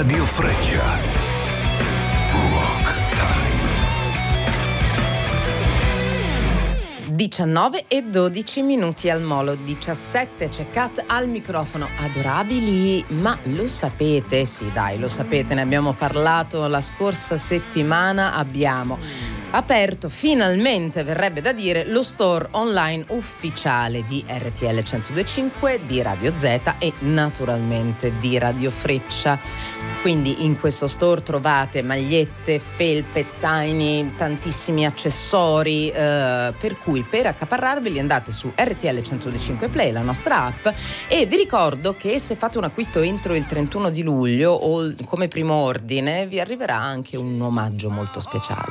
Radio Freccia. Rock Time. 19 e 12 minuti al molo, 17 c'è Kat al microfono. Adorabili, ma lo sapete? Sì, dai, lo sapete, ne abbiamo parlato la scorsa settimana. Abbiamo aperto finalmente, verrebbe da dire, lo store online ufficiale di RTL 102.5, di Radio Z e naturalmente di Radio Freccia. Quindi in questo store trovate magliette, felpe, zaini, tantissimi accessori, per cui per accaparrarveli andate su RTL 102.5 Play, la nostra app, e vi ricordo che se fate un acquisto entro il 31 di luglio o come primo ordine vi arriverà anche un omaggio molto speciale.